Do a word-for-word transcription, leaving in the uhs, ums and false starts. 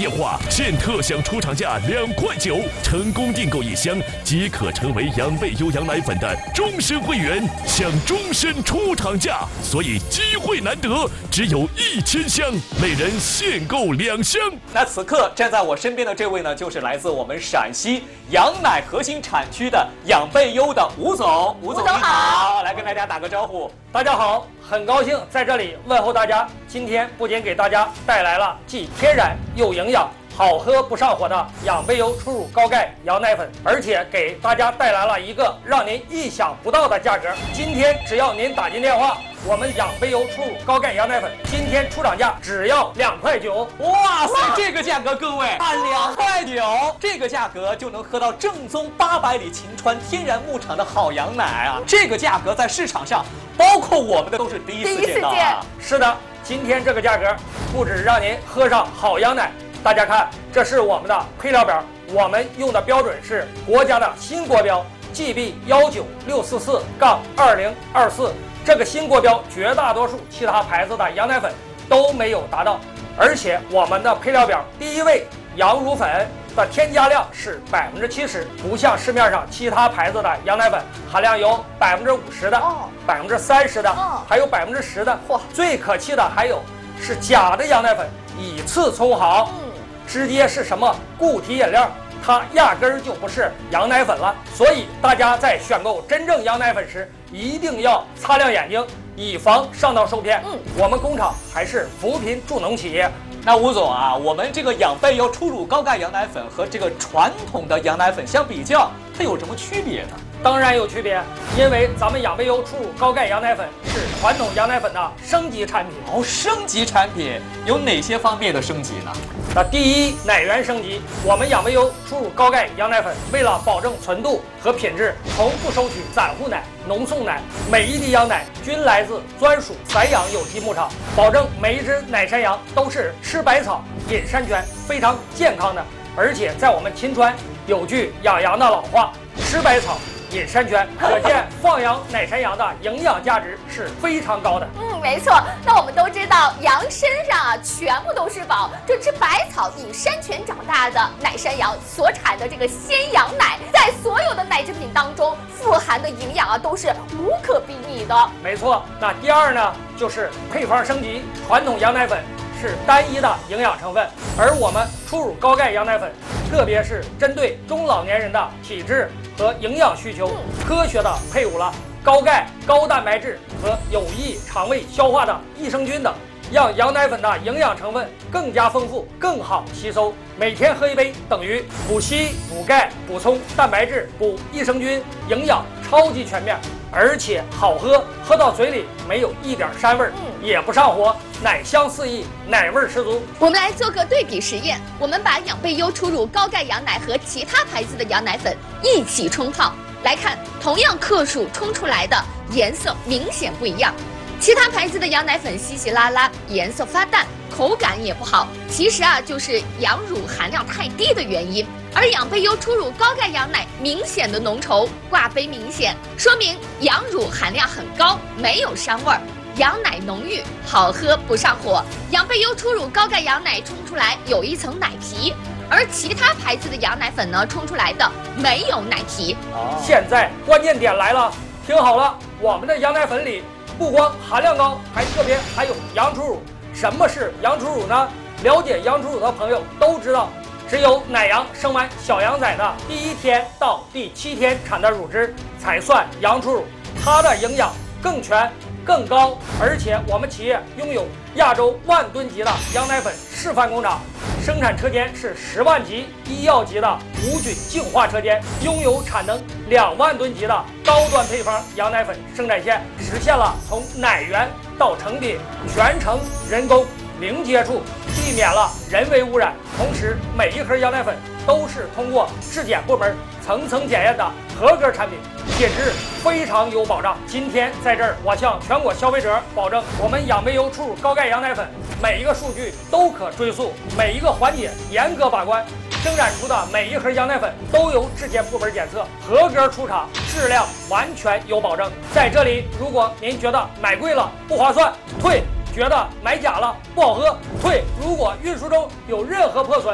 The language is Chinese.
电话，现特享出厂价两块九，成功订购一箱即可成为养贝优羊奶粉的终身会员，享终身出厂价。所以机会难得，只有一千箱，每人限购两箱。 那此刻站在我身边的这位呢，就是来自我们陕西羊奶核心产区的养贝优的吴总。吴总你好，来跟大家打个招呼。 大家好，很高兴在这里问候大家。今天不仅给大家带来了既天然又营养、好喝不上火的养贝优初乳高钙羊奶粉，而且给大家带来了一个让您意想不到的价格。今天只要您打进电话，我们养贝优初乳高钙羊奶粉今天出厂价只要两块九。 哇塞，这个价格各位按两块九，这个价格就能喝到正宗八百里秦川天然牧场的好羊奶啊！这个价格在市场上，包括我们的都是第一次见到啊。 是的，今天这个价格不止让您喝上好羊奶。大家看，这是我们的配料表，我们用的标准是国家的新国标 G B 一九六四四杠二零二四。这个新国标，绝大多数其他牌子的羊奶粉都没有达到。而且我们的配料表第一位羊乳粉的添加量是百分之七十，不像市面上其他牌子的羊奶粉含量有百分之五十的、百分之三十的，哦、还有百分之十的。嚯！最可气的还有是假的羊奶粉，以次充好。嗯直接是什么固体饮料，它压根儿就不是羊奶粉了。所以大家在选购真正羊奶粉时，一定要擦亮眼睛，以防上当受骗。嗯，我们工厂还是扶贫助农企业。 那吴总啊，我们这个养贝优初乳高钙羊奶粉和这个传统的羊奶粉相比较，它有什么区别呢？ 当然有区别，因为咱们养贝优初乳高钙羊奶粉是传统羊奶粉的升级产品。 哦，升级产品有哪些方面的升级呢？ 那第一，奶源升级。我们养贝优初乳高钙羊奶粉为了保证纯度和品质，从不收取散户奶、浓送奶，每一滴羊奶均来自专属散养有机牧场，保证每一只奶山羊都是吃百草、饮山泉，非常健康的。而且在我们秦川有句养羊的老话：吃百草饮山泉，可见放养奶山羊的营养价值是非常高的。 嗯，没错。那我们都知道，羊身上啊全部都是宝。这吃百草、饮山泉长大的奶山羊所产的这个鲜羊奶，在所有的奶制品当中富含的营养啊都是无可比拟的。 没错。那第二呢，就是配方升级。传统羊奶粉是单一的营养成分，而我们初乳高钙羊奶粉，特别是针对中老年人的体质和营养需求，科学的配伍了高钙、高蛋白质和有益肠胃消化的益生菌等，让羊奶粉的营养成分更加丰富，更好吸收。每天喝一杯，等于补硒、补钙、补充蛋白质、补益生菌，营养超级全面，而且好喝，喝到嘴里没有一点膻味儿，也不上火，奶香四溢，奶味十足。 我们来做个对比实验，我们把养贝优初乳高钙羊奶和其他牌子的羊奶粉一起冲泡，来看同样克数冲出来的颜色明显不一样。其他牌子的羊奶粉稀稀拉拉，颜色发淡，口感也不好，其实啊就是羊乳含量太低的原因。而养贝优初乳高钙羊奶明显的浓稠，挂杯明显，说明羊乳含量很高，没有膻味儿，羊奶浓郁，好喝不上火。养贝优初乳高钙羊奶冲出来有一层奶皮，而其他牌子的羊奶粉呢，冲出来的没有奶皮。 哦、现在关键点来了，听好了，我们的羊奶粉里不光含量高，还特别含有羊初乳。什么是羊初乳呢？了解羊初乳的朋友都知道，只有奶羊生完小羊崽的第一天到第七天产的乳汁才算羊初乳，它的营养更全更高。而且我们企业拥有亚洲万吨级的羊奶粉示范工厂，生产车间是十万级医药级的无菌净化车间，拥有产能两万吨级的高端配方羊奶粉生产线，实现了从奶源到成品全程人工零接触，避免了人为污染。同时，每一盒羊奶粉都是通过质检部门层层检验的合格产品，品质非常有保障。今天在这儿，我向全国消费者保证，我们养贝优初乳高钙羊奶粉每一个数据都可追溯，每一个环节严格把关，生产出的每一盒羊奶粉都由质检部门检测，合格出厂，质量完全有保证。在这里，如果您觉得买贵了不划算，退；觉得买假了不好喝，退；如果运输中有任何破损，